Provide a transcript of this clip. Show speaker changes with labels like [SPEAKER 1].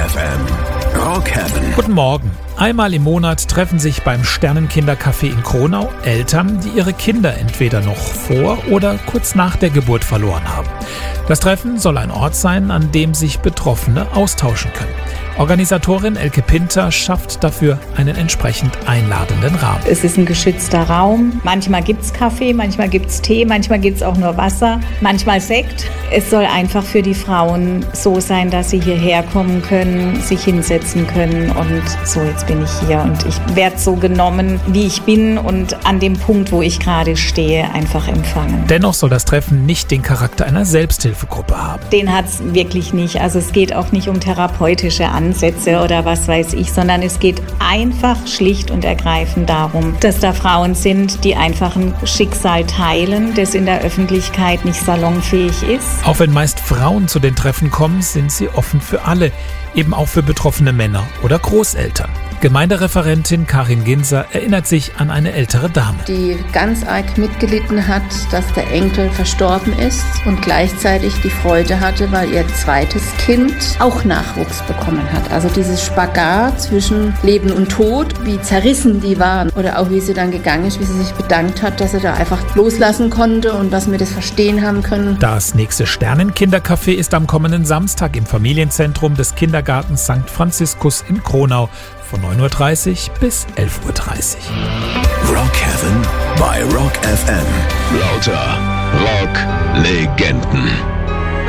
[SPEAKER 1] FM. Rock Heaven.
[SPEAKER 2] Guten Morgen. Einmal im Monat treffen sich beim Sternenkindercafé in Kronau Eltern, die ihre Kinder entweder noch vor oder kurz nach der Geburt verloren haben. Das Treffen soll ein Ort sein, an dem sich Betroffene austauschen können. Organisatorin Elke Pinter schafft dafür einen entsprechend einladenden Rahmen.
[SPEAKER 3] Es ist ein geschützter Raum. Manchmal gibt es Kaffee, manchmal gibt es Tee, manchmal gibt es auch nur Wasser, manchmal Sekt. Es soll einfach für die Frauen so sein, dass sie hierher kommen können, sich hinsetzen können und so, jetzt bin ich hier und ich werde so genommen, wie ich bin und an dem Punkt, wo ich gerade stehe, einfach empfangen.
[SPEAKER 2] Dennoch soll das Treffen nicht den Charakter einer Selbsthilfegruppe haben.
[SPEAKER 3] Den hat es wirklich nicht. Also es geht auch nicht um therapeutische Ansätze oder was weiß ich, sondern es geht einfach schlicht und ergreifend darum, dass da Frauen sind, die einfach ein Schicksal teilen, das in der Öffentlichkeit nicht salonfähig ist.
[SPEAKER 2] Auch wenn meist Frauen zu den Treffen kommen, sind sie offen für alle, eben auch für betroffene Männer oder Großeltern. Gemeindereferentin Karin Ginser erinnert sich an eine ältere Dame,
[SPEAKER 4] die ganz arg mitgelitten hat, dass der Enkel verstorben ist und gleichzeitig die Freude hatte, weil ihr zweites Kind auch Nachwuchs bekommen hat. Also dieses Spagat zwischen Leben und Tod, wie zerrissen die waren oder auch wie sie dann gegangen ist, wie sie sich bedankt hat, dass sie da einfach loslassen konnte und dass wir das verstehen haben können.
[SPEAKER 2] Das nächste Sternenkindercafé ist am kommenden Samstag im Familienzentrum des Kindergartens St. Franziskus in Kronau von 9.30 Uhr bis 11.30 Uhr.
[SPEAKER 1] Rock Heaven bei Rock FM. Lauter Rock-Legenden.